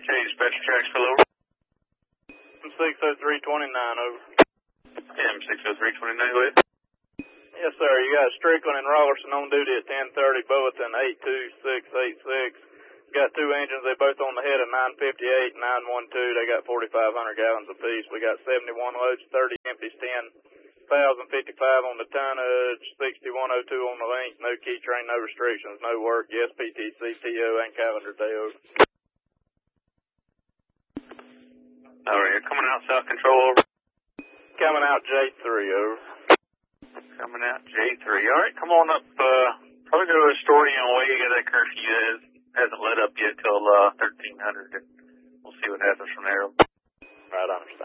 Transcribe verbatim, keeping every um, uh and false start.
Okay, dispatch tracks for low. M six oh three twenty-nine, over. M six oh three twenty-nine, go ahead. Yes, sir. You got Strickland and Rollerson on duty at ten thirty, Boathan eight two six eight six. Got two engines. They both on the head of nine fifty-eight and nine twelve. They got forty-five hundred gallons apiece. We got seventy-one loads, thirty empties, ten thousand fifty-five on the tonnage, sixty-one oh two on the length. No key train, no restrictions, no work. Yes, P T C, T O, and calendar day, over. All right, you're coming out South Control, over. Coming out J three, over. Coming out J three. All right, come on up. Uh, probably go to Astoria and Wega. That curfew has, hasn't let up yet till uh, thirteen hundred, and we'll see what happens from there. Right on.